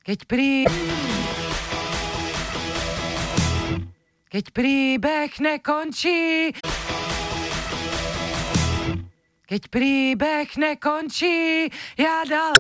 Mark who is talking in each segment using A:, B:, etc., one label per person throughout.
A: Keď príbeh nekončí. Keď príbeh nekončí, ja dále.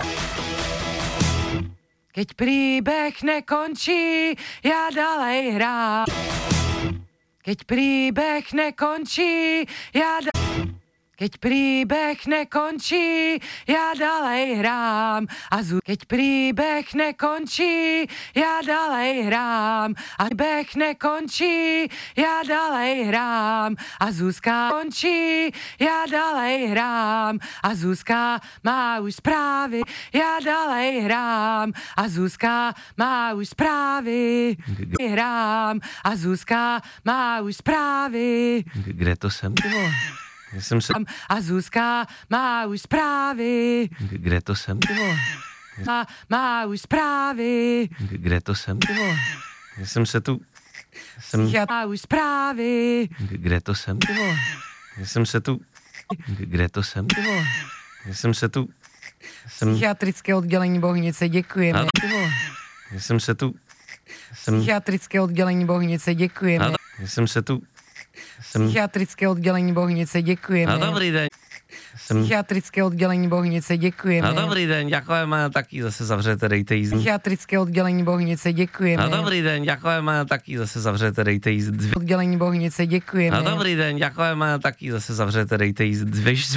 A: Keď príbeh nekončí, ja ďalej hrám. Keď príbeh nekončí, Keď príbeh nekončí, ja ďalej hrám. Keď príbeh nekončí, ja ďalej hrám. A príbeh nekončí, ja ďalej hrám. A Zuzka končí, ja ďalej hrám. A Zuzka má už správy, ja ďalej hrám. A Zuzka má už správy, hrám. A Zuzka má už správy.
B: Kde to jsem?
A: A Zuzka má už správy.
B: Kde to jsem?
A: Má už správy.
B: Kde to jsem? Jsem se tu...
A: Má už správy.
B: Kde to jsem? Jsem se tu... Kde to jsem? Jsem se tu...
A: Psychiatrické oddělení Bohnice, děkujeme.
B: Jsem se tu...
A: Psychiatrické oddělení Bohnice, děkujeme.
B: Jsem se tu...
A: Psychiatrické oddělení Bohnice, děkujeme.
B: No dobrý den.
A: Psychiatrické oddělení Bohnice, děkujeme.
B: No dobrý den, děkujeme, taky zase zavřete, dejte jízdu.
A: Psychiatrické oddělení Bohnice, děkujeme.
B: No dobrý den, děkujeme, taky zase zavřete, dejte jízdu.
A: Oddělení Bohnice, děkujeme.
B: No dobrý den, děkujeme, taky zase zavřete, dejte jízdu.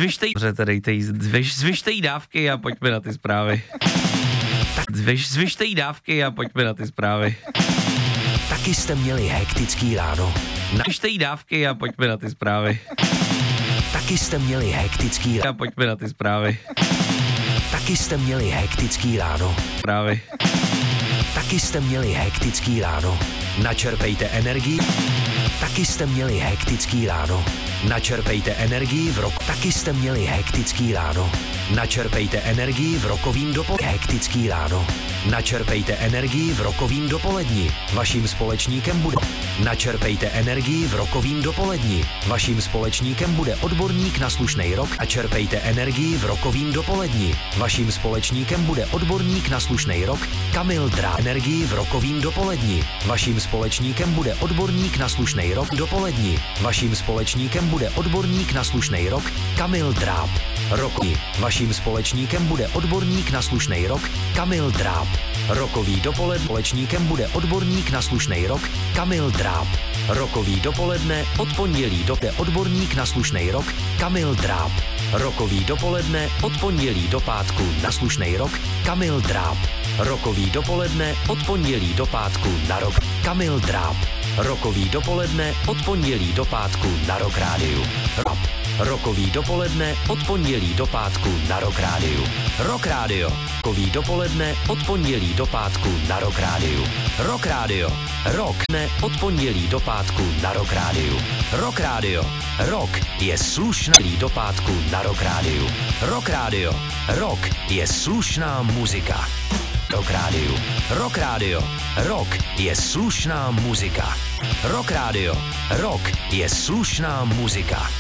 B: Zvyšte jí dávky a pojďme na ty zprávy. Zvyšte jí dávky a pojďme na ty zprávy.
C: Taky jste měli hektický ráno.
B: Zvyšte jí dávky a pojďme na ty zprávy.
C: Taky jste měli hektický ráno.
B: A pojďme na ty zprávy.
C: Taky jste měli hektický ráno.
B: Zprávy.
C: Taky jste měli hektický ráno. Načerpejte energii. Taky jste měli hektický ráno. Načerpejte energii v roku. Taky jste měli hektický ráno. Načerpejte energii v rokovým dopolední. Hektický ráno. Načerpejte energii v rokovým dopolední. Vaším společníkem bude. Načerpejte energii v rokovým dopolední. Vaším společníkem bude odborník na slušnej rok a čerpejte energii v rokovým dopolední. Vaším společníkem bude odborník na slušnej rok Kamil Drá. Energii v rokovým dopolední. Vaším společníkem bude odborník na slušnej rok dopolední. Vaším společníkem bude odborník na slušnej rok Kamil Dráb. Rokový. Vaším společníkem bude odborník na slušnej rok Kamil Dráb. Rokový dopoledne. Společníkem bude odborník na slušnej rok Kamil Dráb. Rokový dopoledne od pondělí do odborník na slušnej rok Kamil Dráb. Rokový dopoledne od pondělí do pátku na slušnej rok Kamil Dráb. Rokový dopoledne od pondělí do pátku na rok Kamil Dráb. Rokový dopoledne od pondělí do pátku na Rock Rádiu. Rokový dopoledne od pondělí do pátku na Rock Rádiu. Rock Radio. Rokový dopoledne od pondělí do pátku na Rock Rádiu. Rock Radio. Rock ne od pondělí do pátku na Rock Rádiu. Rock Radio. Rock je slušný do pátku na Rock Rádiu. Rock Radio. Rock je slušná muzika. Rock Rádiu. Rock Radio. Rock je slušná muzika. Rock Radio. Rock je slušná muzika.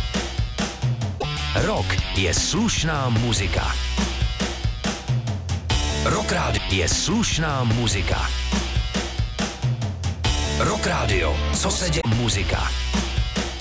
C: Rock je slušná muzika. Rock Radio je slušná muzika. Rock Radio, co se děje? Muzika.